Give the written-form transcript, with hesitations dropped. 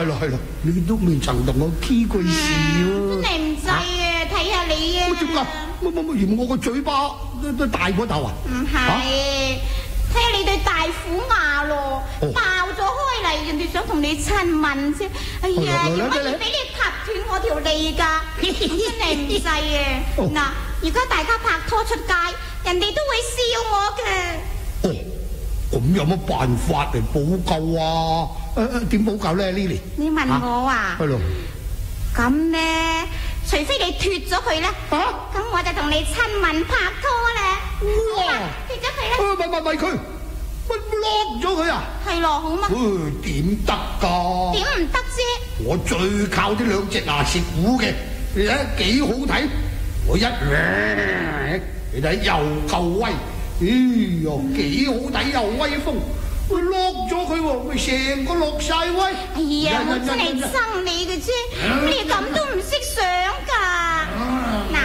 係咯，你都未曾同我傾過事喎。 真係唔制啊！睇下你啊！ 點解？乜嫌我個嘴巴都大過頭啊？ 唔係，睇下你對大虎牙咯，爆咗開嚟，人哋想同你親吻啫。哎呀，點可以俾你夾斷我條脷㗎？真係唔制啊！嗱，如果大家拍拖出街，人哋都會笑我嘅。 哦，咁有乜辦法嚟補救啊？點補救咧 ，Lily？ 你問我啊？ 係咯。 咁咧，除非你脫咗佢咧，咁我就同你親吻拍拖啦。哇！脫咗佢啦。 咪佢，咪 lock 咗佢啊？係咯，好嘛？ 點得㗎？點唔得啫？我最靠呢兩隻牙舌虎嘅，你睇幾好睇。我一你睇又夠威，幾好睇又威風。佢 lock 咗佢喎，咪成個落晒威。 哎呀，我真係憎你嘅啫！